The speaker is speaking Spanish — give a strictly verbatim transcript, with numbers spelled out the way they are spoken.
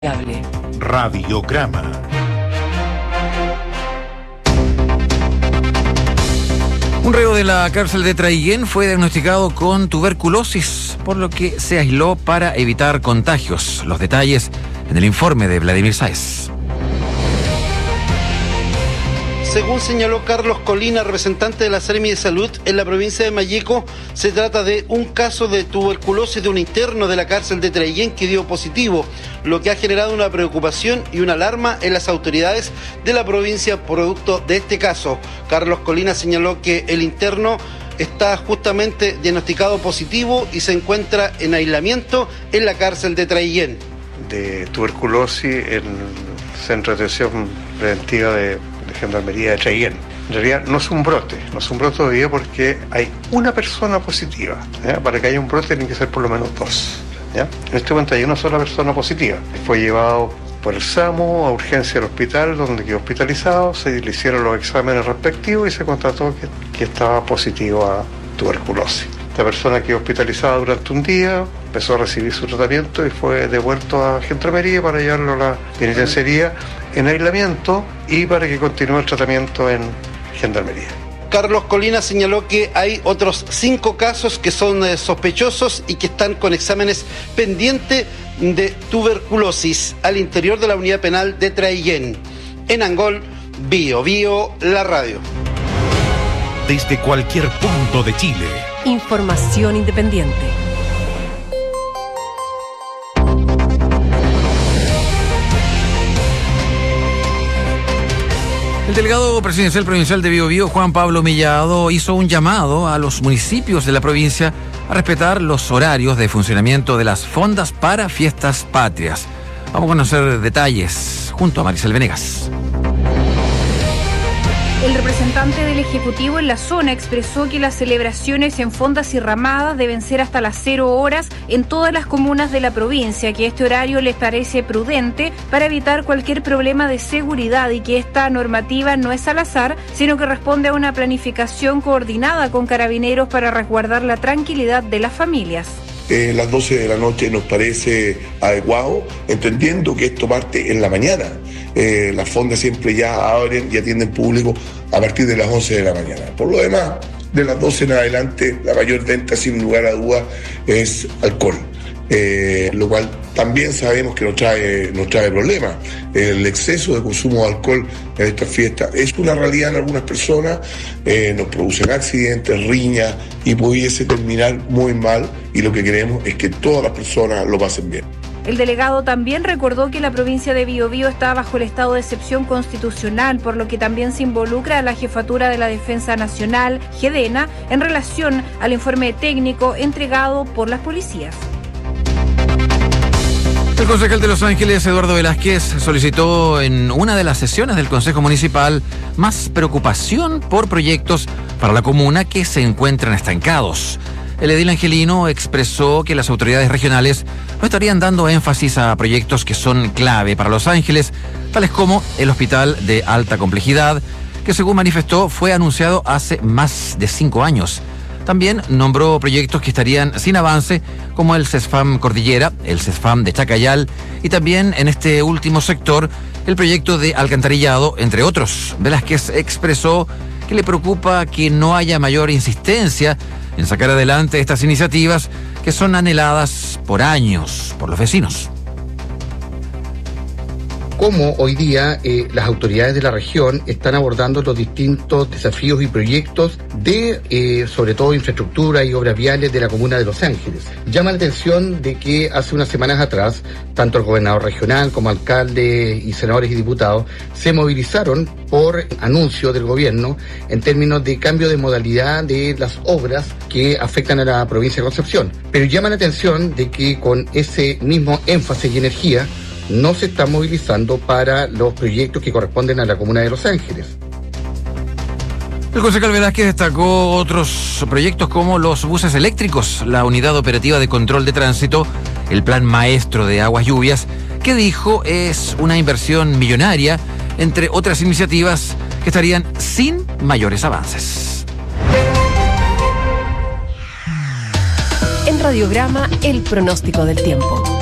Radiograma. Un reo de la cárcel de Traiguén fue diagnosticado con tuberculosis, por lo que se aisló para evitar contagios. Los detalles en el informe de Vladimir Sáez. Según señaló Carlos Colina, representante de la Seremi de Salud en la provincia de Malleco, se trata de un caso de tuberculosis de un interno de la cárcel de Traiguén que dio positivo, lo que ha generado una preocupación y una alarma en las autoridades de la provincia producto de este caso. Carlos Colina señaló que el interno está justamente diagnosticado positivo y se encuentra en aislamiento en la cárcel de Traiguén. De tuberculosis en el Centro de Atención Preventiva de de Gendarmería de Traiguén. En realidad no es un brote, no es un brote todavía porque hay una persona positiva. ¿Ya? Para que haya un brote tienen que ser por lo menos dos. ¿Ya? En este momento hay una sola persona positiva. Fue llevado por el SAMU a urgencia al hospital, donde quedó hospitalizado, se le hicieron los exámenes respectivos y se constató que, que estaba positivo a tuberculosis. Esta persona quedó hospitalizada durante un día, empezó a recibir su tratamiento y fue devuelto a Gendarmería para llevarlo a la penitenciaría en aislamiento y para que continúe el tratamiento en Gendarmería. Carlos Colina señaló que hay otros cinco casos que son eh, sospechosos y que están con exámenes pendientes de tuberculosis al interior de la unidad penal de Traiguén. En Angol, Bio Bio, la radio. Desde cualquier punto de Chile. Información independiente. El delegado presidencial provincial de Biobío, Juan Pablo Mellado, hizo un llamado a los municipios de la provincia a respetar los horarios de funcionamiento de las fondas para fiestas patrias. Vamos a conocer detalles junto a Maricel Venegas. El representante del Ejecutivo en la zona expresó que las celebraciones en fondas y ramadas deben ser hasta las cero horas en todas las comunas de la provincia, que este horario les parece prudente para evitar cualquier problema de seguridad y que esta normativa no es al azar, sino que responde a una planificación coordinada con carabineros para resguardar la tranquilidad de las familias. Eh, las doce de la noche nos parece adecuado, entendiendo que esto parte en la mañana. Eh, las fondas siempre ya abren y atienden público a partir de las once de la mañana. Por lo demás, de las doce en adelante, la mayor venta, sin lugar a duda, es alcohol. Eh, lo cual también sabemos que nos trae, nos trae problemas. El exceso de consumo de alcohol en estas fiestas es una realidad en algunas personas, eh, nos producen accidentes, riñas y pudiese terminar muy mal, y lo que queremos es que todas las personas lo pasen bien. El delegado también recordó que la provincia de Biobío está bajo el estado de excepción constitucional, por lo que también se involucra a la Jefatura de la Defensa Nacional, GEDENA, en relación al informe técnico entregado por las policías. El concejal de Los Ángeles, Eduardo Velázquez, solicitó en una de las sesiones del Consejo Municipal más preocupación por proyectos para la comuna que se encuentran estancados. El edil angelino expresó que las autoridades regionales no estarían dando énfasis a proyectos que son clave para Los Ángeles, tales como el hospital de alta complejidad, que según manifestó fue anunciado hace más de cinco años. También nombró proyectos que estarían sin avance, como el CESFAM Cordillera, el CESFAM de Chacayal y también en este último sector el proyecto de alcantarillado, entre otros. Velázquez expresó que le preocupa que no haya mayor insistencia en sacar adelante estas iniciativas que son anheladas por años por los vecinos. Cómo hoy día eh, las autoridades de la región están abordando los distintos desafíos y proyectos de, eh, sobre todo, infraestructura y obras viales de la comuna de Los Ángeles. Llama la atención de que hace unas semanas atrás, tanto el gobernador regional como alcaldes y senadores y diputados se movilizaron por anuncio del gobierno en términos de cambio de modalidad de las obras que afectan a la provincia de Concepción. Pero llama la atención de que con ese mismo énfasis y energía no se está movilizando para los proyectos que corresponden a la comuna de Los Ángeles. El concejal Velázquez destacó otros proyectos como los buses eléctricos, la unidad operativa de control de tránsito, el plan maestro de aguas lluvias, que dijo es una inversión millonaria, entre otras iniciativas que estarían sin mayores avances. En Radiograma, el pronóstico del tiempo.